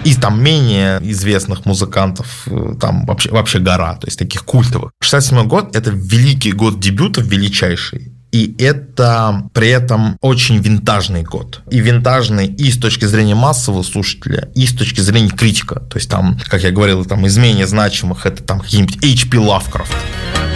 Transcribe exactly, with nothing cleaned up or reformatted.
И там менее известных музыкантов, там вообще, вообще гора, то есть таких культовых. шестьдесят седьмой год – это великий год дебютов, величайший. И это при этом очень винтажный год. И винтажный и с точки зрения массового слушателя, и с точки зрения критика. То есть там, как я говорил, там из менее значимых это там какие-нибудь эйч пи Lovecraft.